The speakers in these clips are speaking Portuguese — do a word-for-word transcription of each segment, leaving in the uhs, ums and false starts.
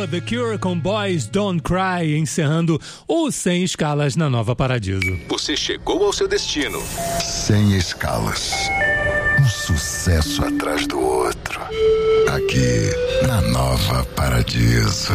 The Cure com Boys Don't Cry, encerrando o Sem Escalas na Nova Paradiso. Você chegou ao seu destino. Sem escalas. Um sucesso atrás do outro. Aqui na Nova Paradiso.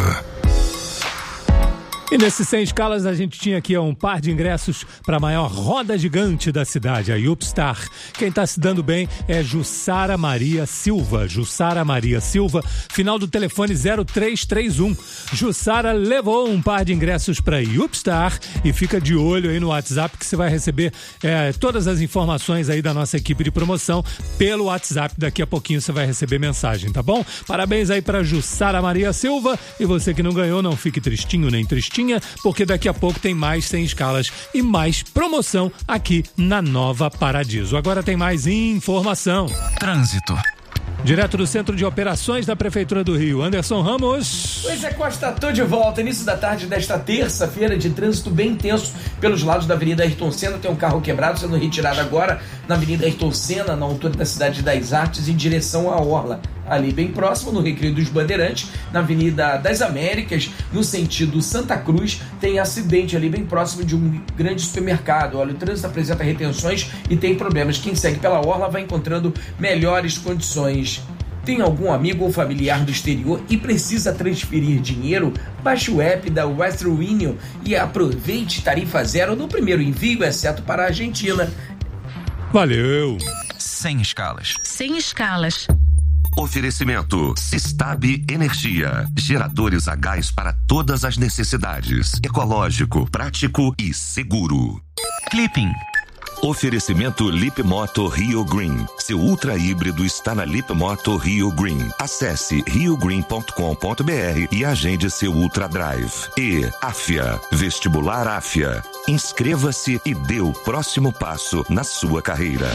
E nesse Sem Escalas a gente tinha aqui um par de ingressos para a maior roda gigante da cidade, a Upstar. Quem está se dando bem é Jussara Maria Silva. Jussara Maria Silva, final do telefone zero três três um. Jussara levou um par de ingressos para a Upstar e fica de olho aí no WhatsApp que você vai receber é, todas as informações aí da nossa equipe de promoção pelo WhatsApp. Daqui a pouquinho você vai receber mensagem, tá bom? Parabéns aí para Jussara Maria Silva. E você que não ganhou, não fique tristinho nem tristinho, porque daqui a pouco tem mais Sem Escalas e mais promoção aqui na Nova Paradiso. Agora tem mais informação. Trânsito. Direto do Centro de Operações da Prefeitura do Rio, Anderson Ramos. Pois é, Costa, tô de volta. Início da tarde desta terça-feira de trânsito bem intenso pelos lados da Avenida Ayrton Senna. Tem um carro quebrado sendo retirado agora na Avenida Ayrton Senna, na altura da Cidade das Artes, em direção à Orla. Ali bem próximo, no Recreio dos Bandeirantes, na Avenida das Américas, no sentido Santa Cruz, tem acidente ali bem próximo de um grande supermercado. Olha, o trânsito apresenta retenções e tem problemas. Quem segue pela Orla vai encontrando melhores condições. Tem algum amigo ou familiar do exterior e precisa transferir dinheiro? Baixe o app da Western Union e aproveite tarifa zero no primeiro envio, exceto para a Argentina. Valeu! Sem escalas. Sem escalas. Oferecimento Sistab Energia. Geradores a gás para todas as necessidades. Ecológico, prático e seguro. Clipping. Oferecimento Lip Moto Rio Green. Seu ultra híbrido está na Lip Moto Rio Green. Acesse rio green ponto com ponto b r e agende seu Ultra Drive. E Afia. Vestibular Afia. Inscreva-se e dê o próximo passo na sua carreira.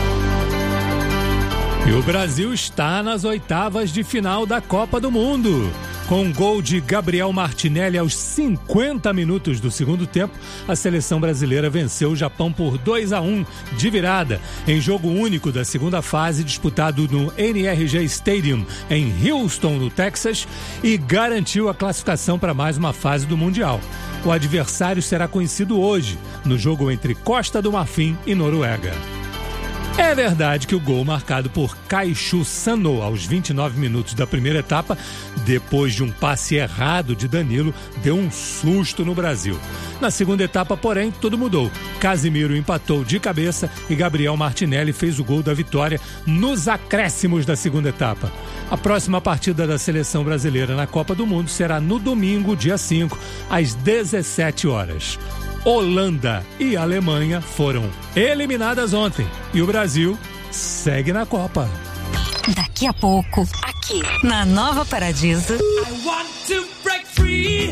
E o Brasil está nas oitavas de final da Copa do Mundo. Com um gol de Gabriel Martinelli aos cinquenta minutos do segundo tempo, a seleção brasileira venceu o Japão por dois a um de virada, em jogo único da segunda fase disputado no N R G Stadium, em Houston, no Texas, e garantiu a classificação para mais uma fase do Mundial. O adversário será conhecido hoje, no jogo entre Costa do Marfim e Noruega. É verdade que o gol marcado por Kaishu Sano aos vinte e nove minutos da primeira etapa, depois de um passe errado de Danilo, deu um susto no Brasil. Na segunda etapa, porém, tudo mudou. Casimiro empatou de cabeça e Gabriel Martinelli fez o gol da vitória nos acréscimos da segunda etapa. A próxima partida da seleção brasileira na Copa do Mundo será no domingo, dia cinco, às dezessete horas. Holanda e Alemanha foram eliminadas ontem e o Brasil segue na Copa. Daqui a pouco, aqui na Nova Paradiso. I want to break free.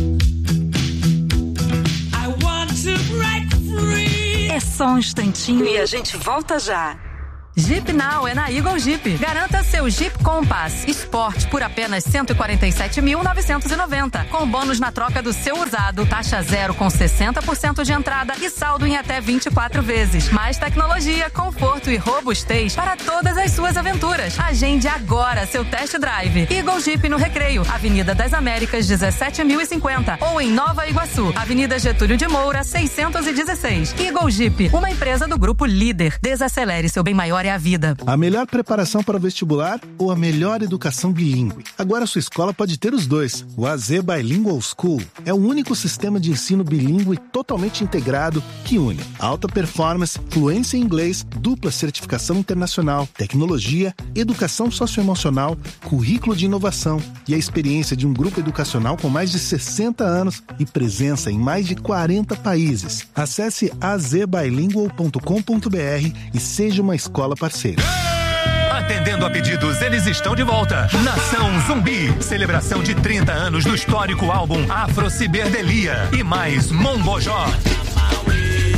I want to break free. É só um instantinho e a gente volta já. Jeep Now é na Eagle Jeep. Garanta seu Jeep Compass Sport por apenas cento e quarenta e sete mil novecentos e noventa, com bônus na troca do seu usado, taxa zero com sessenta por cento de entrada e saldo em até vinte e quatro vezes. Mais tecnologia, conforto e robustez para todas as suas aventuras. Agende agora seu test drive. Eagle Jeep no Recreio, Avenida das Américas, dezessete mil e cinquenta, ou em Nova Iguaçu, Avenida Getúlio de Moura, seiscentos e dezesseis. Eagle Jeep, uma empresa do Grupo Líder. Desacelere, seu bem maior é a vida. A melhor preparação para o vestibular ou a melhor educação bilíngue? Agora sua escola pode ter os dois. O A Z Bilingual School é o único sistema de ensino bilíngue totalmente integrado que une alta performance, fluência em inglês, dupla certificação internacional, tecnologia, educação socioemocional, currículo de inovação e a experiência de um grupo educacional com mais de sessenta anos e presença em mais de quarenta países. Acesse a z bilingual ponto com ponto b r e seja uma escola parceira. Atendendo a pedidos, eles estão de volta. Nação Zumbi, celebração de trinta anos do histórico álbum Afro Ciberdelia e mais Mombojó.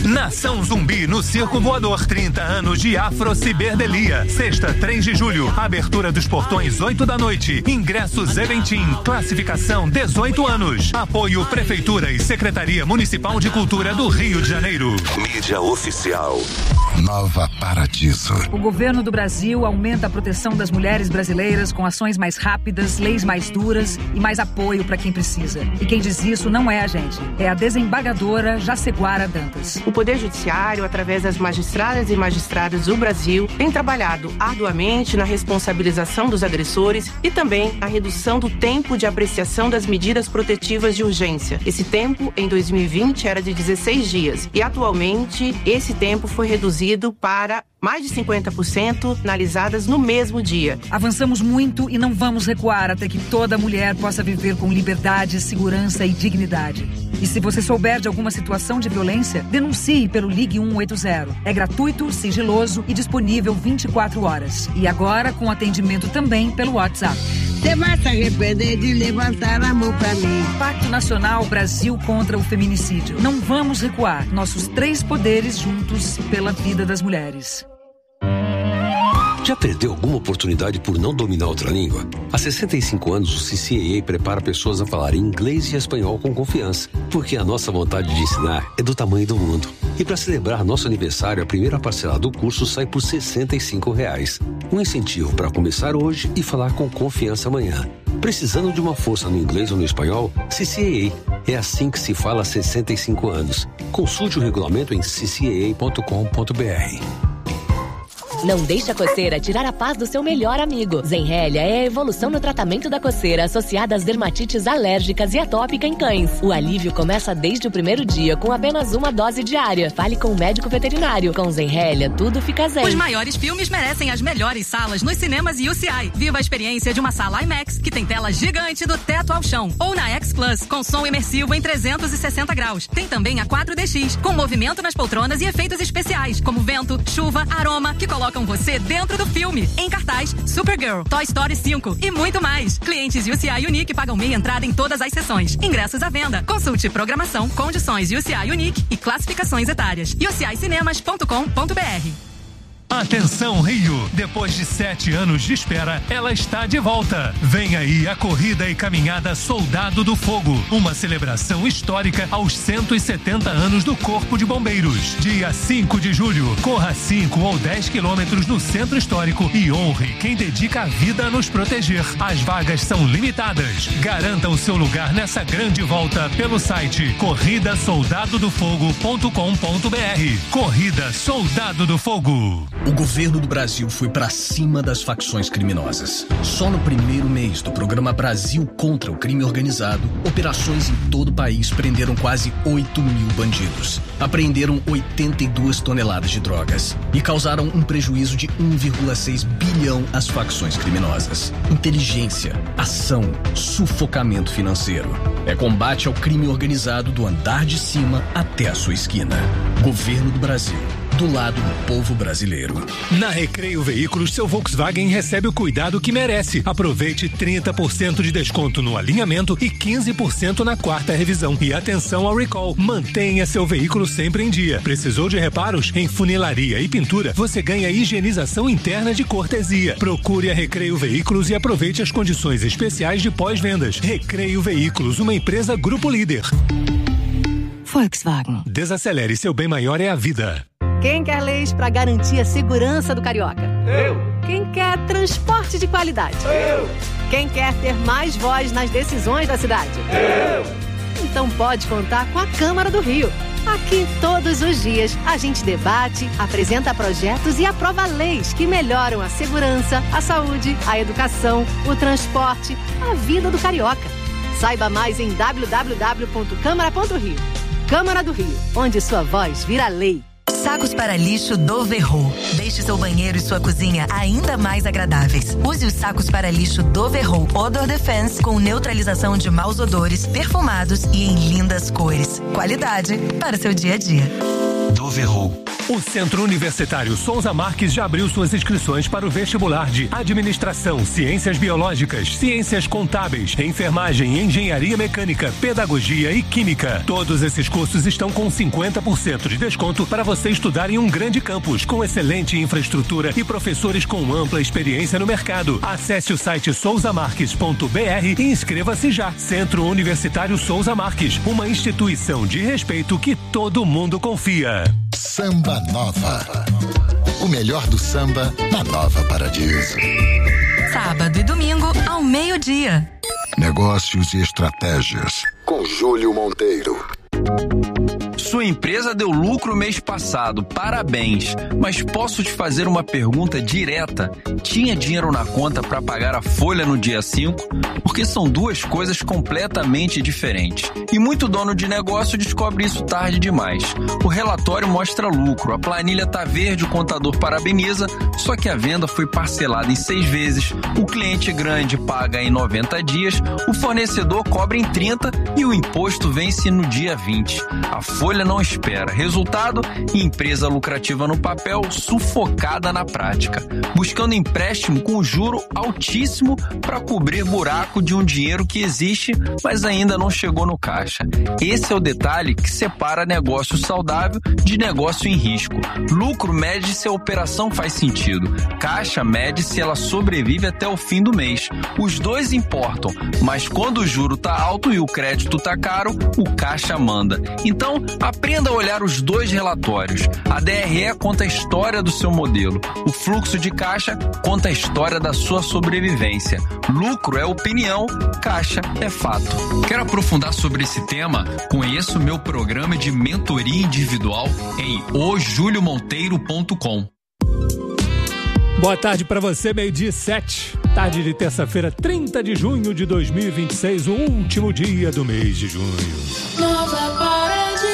Nação Zumbi no Circo Voador, trinta anos de Afro Ciberdelia. Sexta, três de julho, abertura dos portões oito da noite. Ingressos Eventim, classificação dezoito anos. Apoio Prefeitura e Secretaria Municipal de Cultura do Rio de Janeiro. Mídia oficial. Nova Paradiso. O governo do Brasil aumenta a proteção das mulheres brasileiras com ações mais rápidas, leis mais duras e mais apoio para quem precisa. E quem diz isso não é a gente, é a desembargadora Jaceguara Dantas. O Poder Judiciário, através das magistradas e magistrados do Brasil, tem trabalhado arduamente na responsabilização dos agressores e também a redução do tempo de apreciação das medidas protetivas de urgência. Esse tempo, em dois mil e vinte, era de dezesseis dias e atualmente esse tempo foi reduzido para mais de cinquenta por cento analisadas no mesmo dia. Avançamos muito e não vamos recuar até que toda mulher possa viver com liberdade, segurança e dignidade. E se você souber de alguma situação de violência, denuncie pelo Ligue um oito zero. É gratuito, sigiloso e disponível vinte e quatro horas. E agora com atendimento também pelo WhatsApp. Você vai se arrepender de levantar a mão pra mim. Pacto Nacional Brasil contra o Feminicídio. Não vamos recuar. Nossos três poderes juntos pela vida das mulheres. Já perdeu alguma oportunidade por não dominar outra língua? Há sessenta e cinco anos, o C C A A prepara pessoas a falar inglês e espanhol com confiança, porque a nossa vontade de ensinar é do tamanho do mundo. E para celebrar nosso aniversário, a primeira parcela do curso sai por sessenta e cinco reais. Um incentivo para começar hoje e falar com confiança amanhã. Precisando de uma força no inglês ou no espanhol? C C A A. É assim que se fala há sessenta e cinco anos. Consulte o regulamento em c c a a ponto com ponto b r. Não deixe a coceira tirar a paz do seu melhor amigo. Zenrelia é a evolução no tratamento da coceira associada às dermatites alérgicas e atópica em cães. O alívio começa desde o primeiro dia com apenas uma dose diária. Fale com o médico veterinário. Com Zenrelia, tudo fica zen. Os maiores filmes merecem as melhores salas nos cinemas U C I. Viva a experiência de uma sala IMAX que tem tela gigante do teto ao chão. Ou na X Plus, com som imersivo em trezentos e sessenta graus. Tem também a quatro D X, com movimento nas poltronas e efeitos especiais, como vento, chuva, aroma, que colocam você dentro do filme. Em cartaz, Supergirl, Toy Story cinco e muito mais. Clientes U C I Unique pagam meia entrada em todas as sessões. Ingressos à venda. Consulte programação, condições U C I Unique e classificações etárias. u c i cinemas ponto com ponto b r. Atenção, Rio! Depois de sete anos de espera, ela está de volta. Vem aí a Corrida e Caminhada Soldado do Fogo, uma celebração histórica aos cento e setenta anos do Corpo de Bombeiros. Dia cinco de julho, corra cinco ou dez quilômetros no Centro Histórico e honre quem dedica a vida a nos proteger. As vagas são limitadas. Garanta o seu lugar nessa grande volta pelo site corrida soldado do fogo ponto com ponto b r. Corrida Soldado do Fogo. O governo do Brasil foi pra cima das facções criminosas. Só no primeiro mês do programa Brasil contra o Crime Organizado, operações em todo o país prenderam quase oito mil bandidos. Apreenderam oitenta e duas toneladas de drogas e causaram um prejuízo de um vírgula seis bilhão às facções criminosas. Inteligência, ação, sufocamento financeiro. É combate ao crime organizado do andar de cima até a sua esquina. Governo do Brasil. Do lado do povo brasileiro. Na Recreio Veículos, seu Volkswagen recebe o cuidado que merece. Aproveite trinta por cento de desconto no alinhamento e quinze por cento na quarta revisão. E atenção ao recall. Mantenha seu veículo sempre em dia. Precisou de reparos? Em funilaria e pintura, você ganha higienização interna de cortesia. Procure a Recreio Veículos e aproveite as condições especiais de pós-vendas. Recreio Veículos, uma empresa Grupo Líder. Volkswagen. Desacelere, seu bem maior é a vida. Quem quer leis para garantir a segurança do carioca? Eu. Quem quer transporte de qualidade? Eu. Quem quer ter mais voz nas decisões da cidade? Eu. Então pode contar com a Câmara do Rio. Aqui, todos os dias, a gente debate, apresenta projetos e aprova leis que melhoram a segurança, a saúde, a educação, o transporte, a vida do carioca. Saiba mais em w w w ponto câmara ponto rio. Câmara do Rio, onde sua voz vira lei. Sacos para lixo Doverro. Deixe seu banheiro e sua cozinha ainda mais agradáveis. Use os sacos para lixo Doverro Odor Defense com neutralização de maus odores, perfumados e em lindas cores. Qualidade para seu dia a dia. Doverro. O Centro Universitário Souza Marques já abriu suas inscrições para o vestibular de Administração, Ciências Biológicas, Ciências Contábeis, Enfermagem, Engenharia Mecânica, Pedagogia e Química. Todos esses cursos estão com cinquenta por cento de desconto para você estudar em um grande campus, com excelente infraestrutura e professores com ampla experiência no mercado. Acesse o site souza marques ponto b r e inscreva-se já. Centro Universitário Souza Marques, uma instituição de respeito que todo mundo confia. Samba Nova. O melhor do samba na Nova Paradiso. Sábado e domingo ao meio-dia. Negócios e estratégias com Júlio Monteiro. Sua empresa deu lucro mês passado, parabéns. Mas posso te fazer uma pergunta direta? Tinha dinheiro na conta para pagar a folha no dia cinco? Porque são duas coisas completamente diferentes. E muito dono de negócio descobre isso tarde demais. O relatório mostra lucro, a planilha tá verde, o contador parabeniza, só que a venda foi parcelada em seis vezes, o cliente grande paga em noventa dias, o fornecedor cobra em trinta e o imposto vence no dia vinte. A folha não espera. Resultado, empresa lucrativa no papel, sufocada na prática, buscando empréstimo com juro altíssimo para cobrir buraco de um dinheiro que existe, mas ainda não chegou no caixa. Esse é o detalhe que separa negócio saudável de negócio em risco. Lucro mede se a operação faz sentido. Caixa mede se ela sobrevive até o fim do mês. Os dois importam, mas quando o juro tá alto e o crédito tá caro, o caixa manda. Então, aprenda a olhar os dois relatórios. A D R E conta a história do seu modelo. O fluxo de caixa conta a história da sua sobrevivência. Lucro é opinião, caixa é fato. Quer aprofundar sobre esse tema? Conheça o meu programa de mentoria individual em o julio monteiro ponto com. Boa tarde para você, meio-dia e sete. Tarde de terça-feira, trinta de junho de dois mil e vinte e seis, o último dia do mês de junho. Nova Paradiso.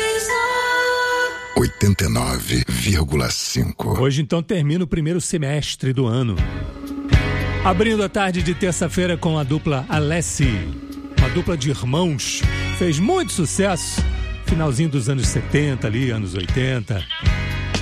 oitenta e nove vírgula cinco. Hoje, então, termina o primeiro semestre do ano. Abrindo a tarde de terça-feira com a dupla Alessi, uma dupla de irmãos, fez muito sucesso, finalzinho dos anos setenta ali, anos oitenta.